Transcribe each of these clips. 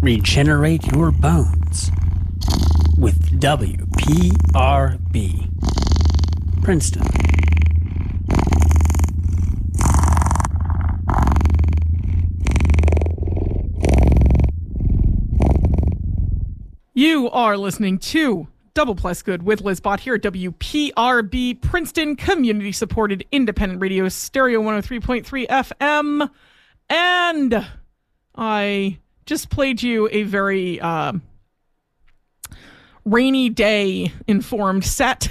Regenerate your bones with WPRB. Princeton. You are listening to Double Plus Good with Liz Bott here at WPRB, Princeton Community Supported Independent Radio, Stereo 103.3 FM. And I just played you a very rainy day informed set.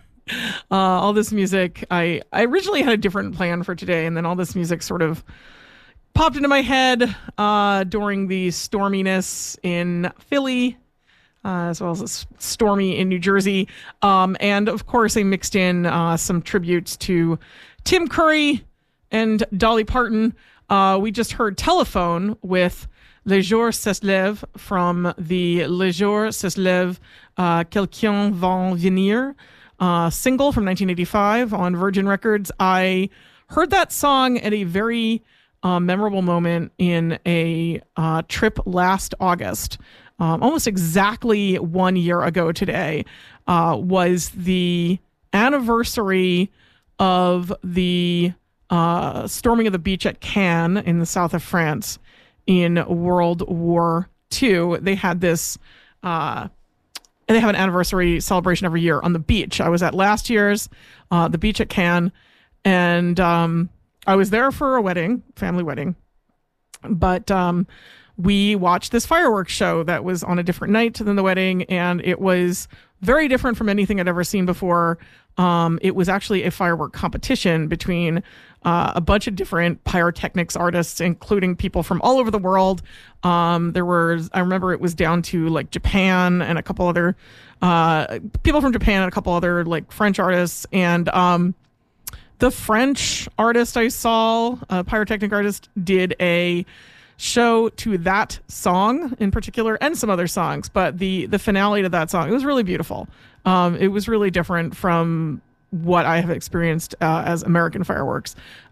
All this music, I originally had a different plan for today, and then all this music sort of popped into my head during the storminess in Philly, as well as stormy in New Jersey. And of course, I mixed in some tributes to Tim Curry and Dolly Parton. We just heard Telephone with Le Jour se lève from the Le Jour se lève, Quelqu'un va venir single from 1985 on Virgin Records. I heard that song at a very memorable moment in a trip last August. Almost exactly 1 year ago today was the anniversary of the storming of the beach at Cannes in the south of France in World War II. They had this, and they have an anniversary celebration every year on the beach. I was at last year's, the beach at Cannes, and I was there for a wedding, family wedding, but we watched this fireworks show that was on a different night than the wedding, and it was very different from anything I'd ever seen before. It was actually a firework competition between a bunch of different pyrotechnics artists, including people from all over the world. I remember it was down to like Japan and a couple other people from Japan and a couple other like French artists. And the French artist I saw, a pyrotechnic artist, did a show to that song in particular and some other songs, but the finale to that song, it was really beautiful. It was really different from what I have experienced as American fireworks.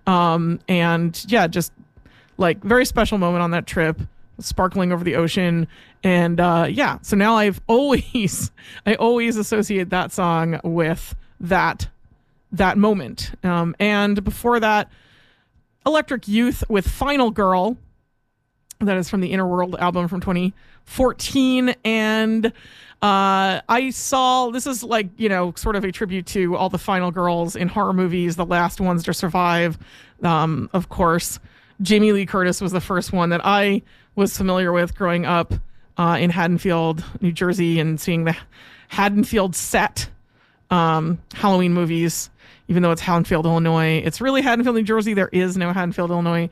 And yeah, just like very special moment on that trip, sparkling over the ocean. And yeah, so now I always associate that song with that moment. And before that, Electric Youth with Final Girl. That is from the Inner World album from 2014. And I saw, this is like, you know, sort of a tribute to all the final girls in horror movies, the last ones to survive. Of course, Jamie Lee Curtis was the first one that I was familiar with growing up in Haddonfield, New Jersey, and seeing the Haddonfield set Halloween movies, even though it's Haddonfield, Illinois. It's really Haddonfield, New Jersey. There is no Haddonfield, Illinois.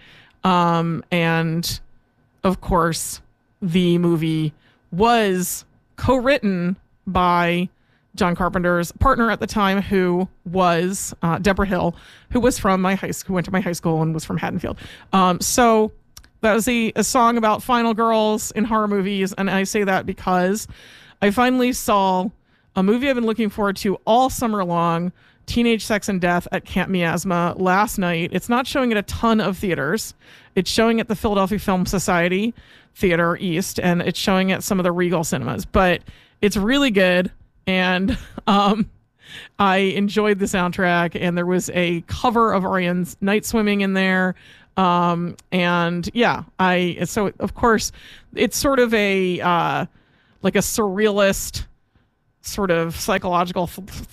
And of course, the movie was co-written by John Carpenter's partner at the time, who was Deborah Hill, who was from my high school, who went to my high school and was from Haddonfield. So that was a song about final girls in horror movies. And I say that because I finally saw a movie I've been looking forward to all summer long, Teenage Sex and Death at Camp Miasma, last night. It's not showing at a ton of theaters. It's showing at the Philadelphia Film Society Theater East, and it's showing at some of the Regal cinemas, but it's really good. And I enjoyed the soundtrack, and there was a cover of Orion's Night Swimming in there. And yeah, so of course it's sort of a like a surrealist sort of psychological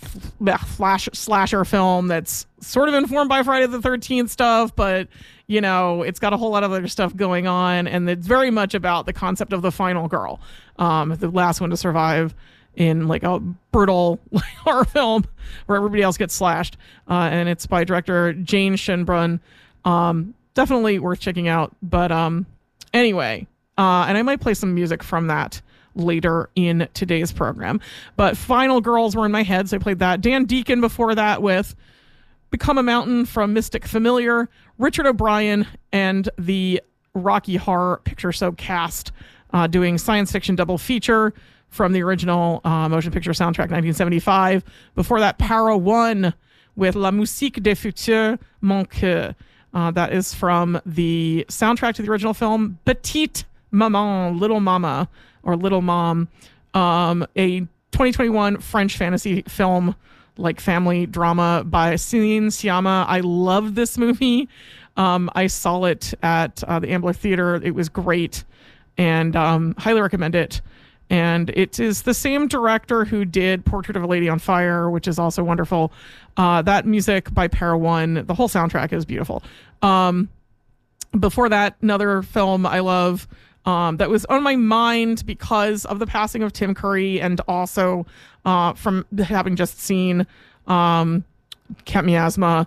slasher film that's sort of informed by Friday the 13th stuff, but you know, it's got a whole lot of other stuff going on, and it's very much about the concept of the final girl, the last one to survive in like a brutal horror film where everybody else gets slashed. And it's by director Jane Shinbrun. Definitely worth checking out. But anyway, and I might play some music from that later in today's program. But Final Girls were in my head, so I played that. Dan Deacon before that with Become a Mountain from Mystic Familiar, Richard O'Brien and the Rocky Horror Picture Show cast doing science fiction double feature from the original motion picture soundtrack 1975. Before that, Para One with La Musique des Futurs Manqueux. That is from the soundtrack to the original film Petite Maman, Little Mama, or Little Mom, a 2021 French fantasy film, like family drama by Céline Sciamma. I loved this movie. I saw it at the Ambler Theater. It was great, and highly recommend it. And it is the same director who did Portrait of a Lady on Fire, which is also wonderful. That music by Para One, the whole soundtrack is beautiful. Before that, another film I love that was on my mind because of the passing of Tim Curry, and also from having just seen Cat Miasma,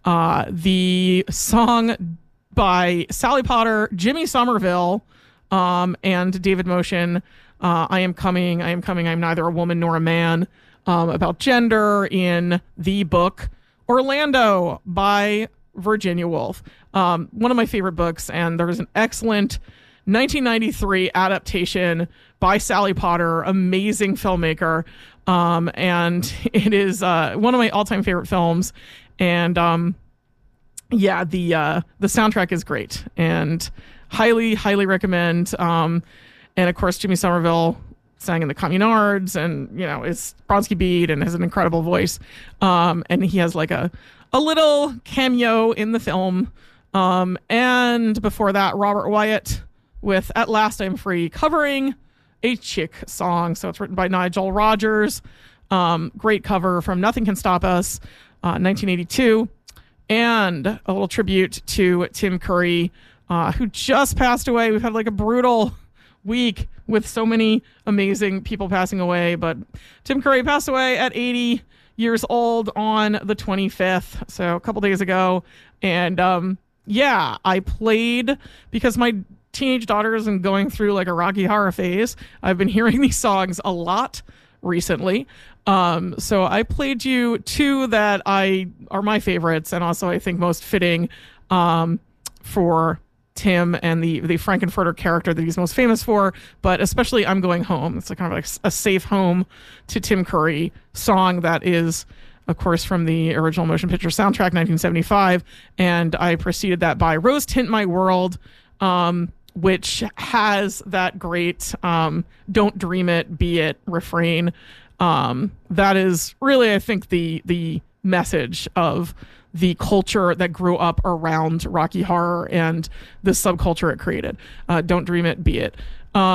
the song by Sally Potter, Jimmy Somerville, and David Motion, I Am Coming, I'm Neither a Woman Nor a Man, about gender in the book Orlando by Virginia Woolf. One of my favorite books, and there was an excellent 1993 adaptation by Sally Potter, amazing filmmaker, and it is one of my all-time favorite films. And the soundtrack is great, and highly recommend. And of course, Jimmy Somerville sang in the Communards, and is Bronski Beat and has an incredible voice. And he has like a little cameo in the film. And before that, Robert Wyatt with At Last I'm Free, covering a Chick song. So it's written by Nigel Rodgers. Great cover from Nothing Can Stop Us, 1982. And a little tribute to Tim Curry, who just passed away. We've had like a brutal week with so many amazing people passing away, but Tim Curry passed away at 80 years old on the 25th, so a couple days ago. And I played, because my teenage daughter is going through like a Rocky Horror phase. I've been hearing these songs a lot recently, so I played you two that are my favorites, and also I think most fitting for Tim and the Frankenfurter character that he's most famous for, but especially I'm Going Home. It's like kind of like a safe home to Tim Curry song that is, of course, from the original motion picture soundtrack, 1975. And I preceded that by Rose Tint My World, which has that great Don't Dream It, Be It refrain. That is really, I think, the message of the culture that grew up around Rocky Horror and the subculture it created. Don't Dream It, Be It.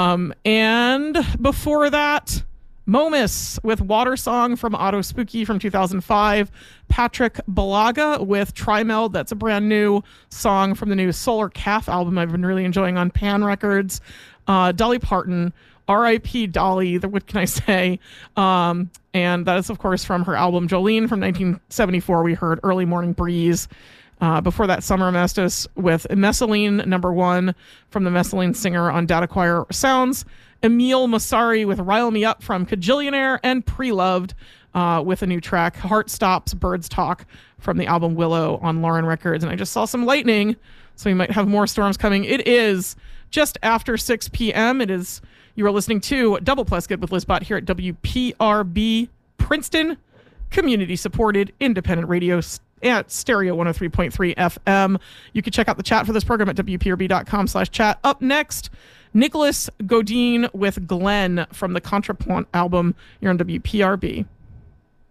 And before that, Momus with Water Song from Auto Spooky from 2005. Patrick Balaga with Trimeld. That's a brand new song from the new Solar Calf album I've been really enjoying on Pan Records. Dolly Parton, R.I.P. Dolly, what can I say? And that is, of course, from her album Jolene from 1974. We heard Early Morning Breeze. Before that, Summer Mestis with Messaline #1 from the Messaline Singer on Data Choir Sounds. Emil Massari with Rile Me Up from Kajillionaire, and Pre-Loved with a new track, Heart Stops, Birds Talk from the album Willow on Lauren Records. And I just saw some lightning, so we might have more storms coming. It is just after 6 p.m. You are listening to Double Plus Good with Lizbot here at WPRB Princeton, community-supported independent radio at Stereo 103.3 FM. You can check out the chat for this program at WPRB.com/chat. Up next, Nicholas Godine with Glenn from the Contrapoint album. You're on WPRB.